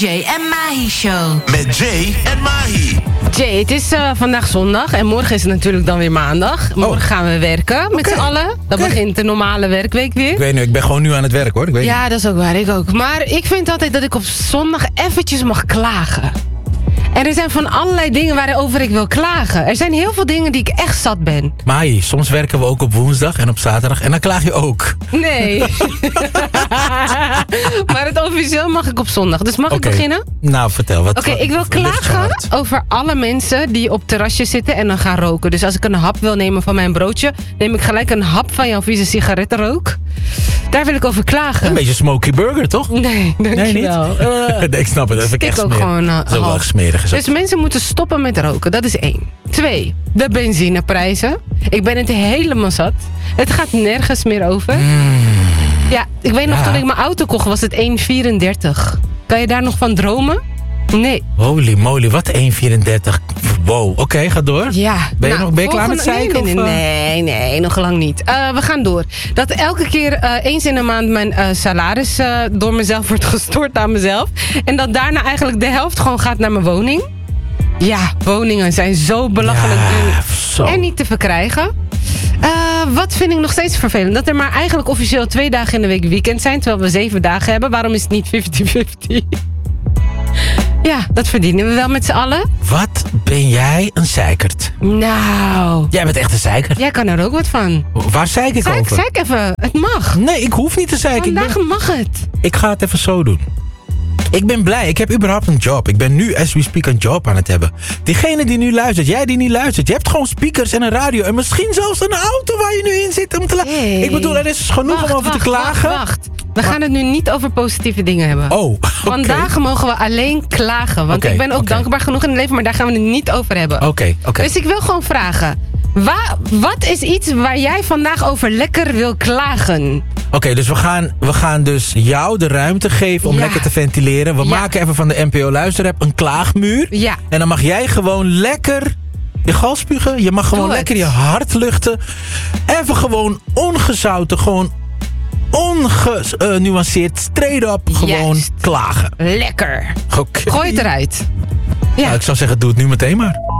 Jay en Mahi Show. Met Jay en Mahi. Jay, het is vandaag zondag en morgen is het natuurlijk dan weer maandag. Morgen gaan we werken met z'n allen. Dan begint de normale werkweek weer. Ik weet niet, ik ben gewoon nu aan het werk hoor. Ja, dat is ook waar, ik ook. Maar ik vind altijd dat ik op zondag eventjes mag klagen. En er zijn van allerlei dingen waarover ik wil klagen. Er zijn heel veel dingen die ik echt zat ben. Maai, soms werken we ook op woensdag en op zaterdag en dan klaag je ook. Nee. Maar het officieel mag ik op zondag. Dus mag ik beginnen? Nou, vertel. Oké, ik wil klagen over alle mensen die op terrasjes zitten en dan gaan roken. Dus als ik een hap wil nemen van mijn broodje, neem ik gelijk een hap van jouw vieze sigarettenrook. Daar wil ik over klagen. Een beetje smoky burger, toch? Nee, dankjewel. Nee, ik snap het. Dat vind ik echt ook gewoon zo wel smerig. Dus mensen moeten stoppen met roken. Dat is 1. 2. De benzineprijzen. Ik ben het helemaal zat. Het gaat nergens meer over. Ja, ik weet nog toen ik mijn auto kocht was het 1,34. Kan je daar nog van dromen? Nee. Holy moly, wat 1,34. Wow, oké, ga door. Ja. Ben je klaar met zeiken? Nee, nog lang niet. We gaan door. Dat elke keer eens in de maand mijn salaris door mezelf wordt gestort aan mezelf. En dat daarna eigenlijk de helft gewoon gaat naar mijn woning. Ja, woningen zijn zo belachelijk duur en niet te verkrijgen. Wat vind ik nog steeds vervelend? Dat er maar eigenlijk officieel 2 dagen in de week weekend zijn, terwijl we 7 dagen hebben. Waarom is het niet 50-50? Ja, dat verdienen we wel met z'n allen. Wat ben jij een zeikert? Nou. Jij bent echt een zeikert. Jij kan er ook wat van. Waar zeik ik over? Zeik even, het mag. Nee, ik hoef niet te zeiken. Vandaag mag het. Ik ga het even zo doen. Ik ben blij, ik heb überhaupt een job. Ik ben nu, as we speak, een job aan het hebben. Diegene die nu luistert, jij die niet luistert. Je hebt gewoon speakers en een radio. En misschien zelfs een auto waar je nu in zit om te lachen. Ik bedoel, er is genoeg om over te klagen. Wacht. We gaan het nu niet over positieve dingen hebben. Oh, Vandaag mogen we alleen klagen. Want ik ben ook dankbaar genoeg in het leven, maar daar gaan we het niet over hebben. Oké. Dus ik wil gewoon vragen. Wat is iets waar jij vandaag over lekker wil klagen? Oké, dus we gaan dus jou de ruimte geven om lekker te ventileren. We maken even van de NPO Luisterapp een klaagmuur. Ja. En dan mag jij gewoon lekker je gal spugen. Je mag gewoon lekker je hart luchten. Even gewoon ongezouten, gewoon ongenuanceerd, straight up, gewoon klagen. Lekker. Okay. Gooi het eruit. Ja. Nou, ik zou zeggen, doe het nu meteen maar.